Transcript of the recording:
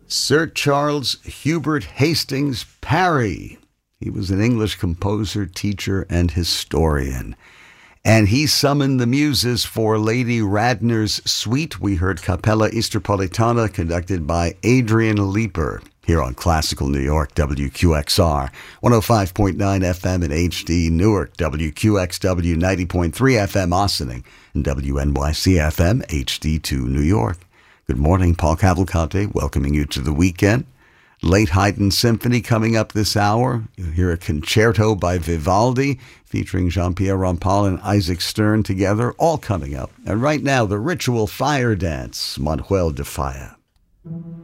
Sir Charles Hubert Hastings Parry. He was an English composer, teacher, and historian. And he summoned the muses for Lady Radnor's suite. We heard Capella Istrapolitana conducted by Adrian Leeper here on Classical New York, WQXR, 105.9 FM in HD Newark, WQXW 90.3 FM Ossining, and WNYC FM HD2 New York. Good morning, Paul Cavalcante, welcoming you to the weekend. Late Haydn Symphony coming up this hour. You'll hear a concerto by Vivaldi featuring Jean-Pierre Rampal and Isaac Stern together, all coming up. And right now, the ritual fire dance, Manuel de Falla.